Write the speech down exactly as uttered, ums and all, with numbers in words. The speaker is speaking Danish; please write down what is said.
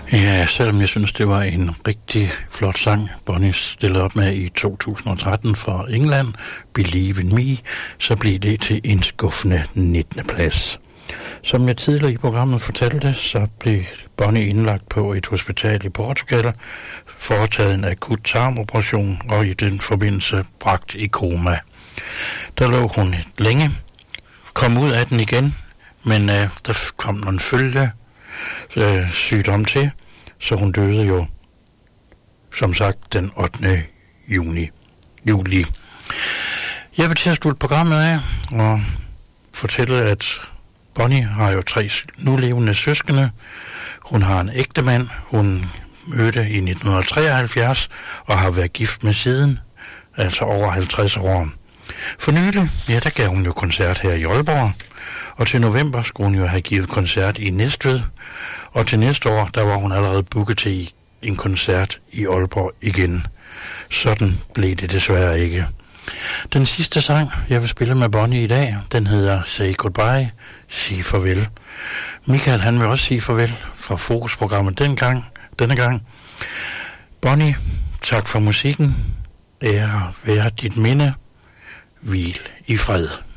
Ja, selvom jeg synes, det var en rigtig flot sang, Bonnie stillede op med i to tusind og tretten for England, Believe in Me, så blev det til en skuffende nittende plads. Som jeg tidligere i programmet fortalte, så blev Bonnie indlagt på et hospital i Portugal, foretaget en akut tarmoperation og i den forbindelse bragt i koma. Der lå hun længe, kom ud af den igen, men øh, der kom nogle følge øh, sygdom til, så hun døde jo, som sagt, den ottende juni, juli. Jeg vil til at slutte programmet af og fortælle, at Bonnie har jo tre nulevende søskende. Hun har en ægtemand, hun mødte i nitten treoghalvfjerds og har været gift med siden, altså over halvtreds år. For nylig, ja, der gav hun jo koncert her i Aalborg, og til november skulle hun jo have givet koncert i Næstved, og til næste år, der var hun allerede booket til en koncert i Aalborg igen. Sådan blev det desværre ikke. Den sidste sang, jeg vil spille med Bonnie i dag, den hedder Say Goodbye, Sig Farvel. Michael, han vil også sige farvel fra Fokusprogrammet dengang, denne gang. Bonnie, tak for musikken. Ære være dit minde. Hvil i fred.